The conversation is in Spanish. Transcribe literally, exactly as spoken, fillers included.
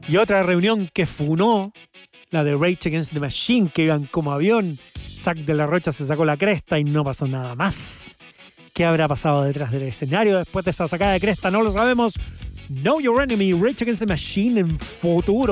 Y otra reunión que funó, la de Rage Against the Machine, que iban como avión. Zack de la Rocha se sacó la cresta y no pasó nada más. ¿Qué habrá pasado detrás del escenario después de esa sacada de cresta? No lo sabemos. Know Your Enemy, Rage Against the Machine en futuro.